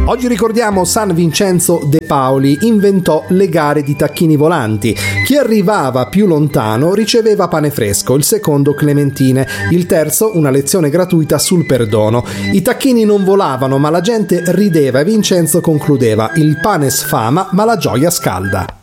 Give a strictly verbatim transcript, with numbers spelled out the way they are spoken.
Oggi ricordiamo San Vincenzo de Paoli, inventò le gare di tacchini volanti. Chi arrivava più lontano riceveva pane fresco, il secondo clementine, il terzo una lezione gratuita sul perdono. I tacchini non volavano, ma la gente rideva e Vincenzo concludeva: il pane sfama, ma la gioia scalda.